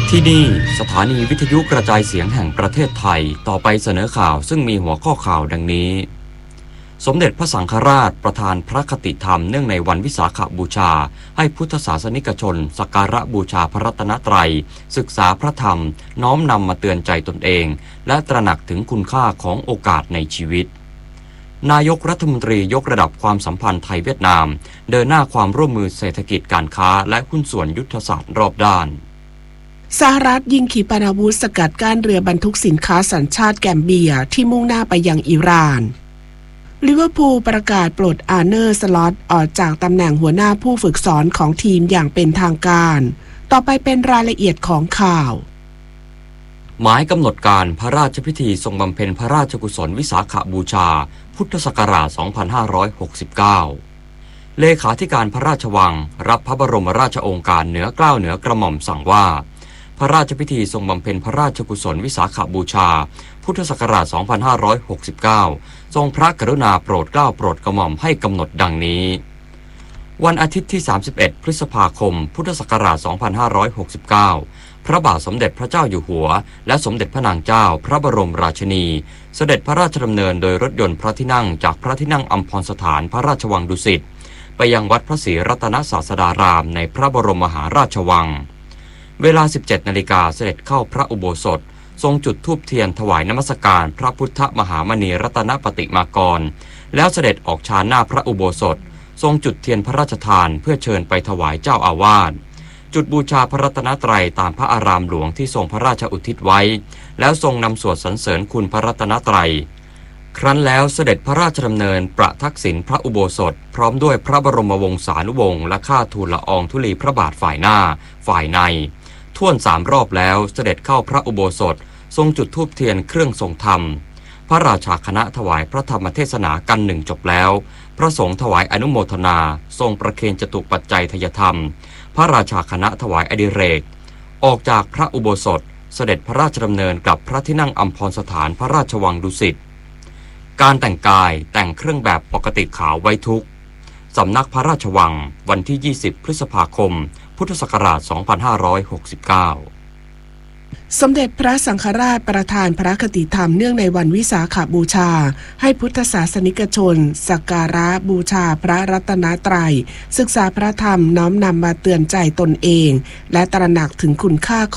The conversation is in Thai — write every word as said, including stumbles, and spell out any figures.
ที่นี่สถานีวิทยุกระจายเสียงแห่งประเทศไทยต่อไปเสนอข่าวซึ่งมีหัวข้อข่าวดังนี้สมเด็จพระสังฆราชประทานพระคติธรรมเนื่องในวันวิสาขบูชาให้พุทธศาสนิกชนสักการะบูชาพระรัตนตรัยศึกษาพระธรรมน้อมนำมาเตือนใจตนเองและตระหนักถึงคุณค่าของโอกาสในชีวิตนายกรัฐมนตรียกระดับความสัมพันธ์ไทยเวียดนามเดินหน้าความร่วมมือเศรษฐกิจการค้าและหุ้นส่วนยุทธศาสตร์รอบด้านสหรัฐยิงขีปนาวุธสกัดกั้นเรือบรรทุกสินค้าสัญชาติแกมเบียที่มุ่งหน้าไปยังอิหร่านลิเวอร์พูลประกาศปลดอาร์เนอร์สล็อตออกจากตำแหน่งหัวหน้าผู้ฝึกสอนของทีมอย่างเป็นทางการต่อไปเป็นรายละเอียดของข่าวหมายกำหนดการพระราชพิธีทรงบำเพ็ญพระราชกุศลวิสาขบูชาพุทธศักราช สองพันห้าร้อยหกสิบเก้า เลขาธิการพระราชวังรับพระบรมราชโองการเหนือเกล้าเหนือกระหม่อมสั่งว่าพระราชพิธีทรงบำเพ็ญพระราชกุศลวิสาขบูชาพุทธศักราช สองพันห้าร้อยหกสิบเก้า ทรงพระกรุณาโปรดเกล้าโปรดกระหม่อมให้กำหนดดังนี้วันอาทิตย์ที่ สามสิบเอ็ด พฤษภาคม พุทธศักราช สองพันห้าร้อยหกสิบเก้า พระบาทสมเด็จพระเจ้าอยู่หัวและสมเด็จพระนางเจ้าพระบรมราชินีเสด็จพระราชดำเนินโดยรถยนต์พระที่นั่งจากพระที่นั่งอัมพรสถานพระราชวังดุสิตไปยังวัดพระศรีรัตนศาสดารามในพระบรมมหาราชวังเวลา สิบเจ็ดนาฬิกาเสด็จเข้าพระอุโบสถทรงจุดธูปเทียนถวายนมัสการพระพุทธมหามณีรัตนปฏิมากรแล้วเสด็จออกชานหน้าพระอุโบสถทรงจุดเทียนพระราชทานเพื่อเชิญไปถวายเจ้าอาวาสจุดบูชาพระรัตนตรัยตามพระอารามหลวงที่ทรงพระราชอุทิศไว้แล้วทรงนำสวดสรรเสริญคุณพระรัตนตรัยครั้นแล้วเสด็จพระราชดำเนินประทักษิณพระอุโบสถพร้อมด้วยพระบรมวงศานุวงศ์และข้าทูลละอองธุลีพระบาทฝ่ายหน้าฝ่ายในท่วนสามรอบแล้วเสด็จเข้าพระอุโบสถทรงจุดธูปเทียนเครื่องทรงธรรมพระราชาคณะถวายพระธรรมเทศนากันหนึ่งจบแล้วพระสงฆ์ถวายอนุโมทนาทรงประเคนจตุปัจจัยทยธรรมพระราชาคณะถวายอดิเรกออกจากพระอุโบสถเสด็จพระราชดำเนินกลับพระที่นั่งอัมพรสถานพระราชวังดุสิตการแต่งกายแต่งเครื่องแบบปกติขาวไว้ทุกสำนักพระราชวังวันที่ยี่สิบพฤษภาคมพุทธศักราช สองพันห้าร้อยหกสิบเก้าสมเด็จพระสังฆราชประทานพระคติธรรมเนื่องในวันวิสาขบูชาให้พุทธศาสนิกชนสักการะบูชาพระรัตนตรัยศึกษาพระธรรมน้อมนำมาเตือนใจตนเองและตระหนักถึงคุณค่าของ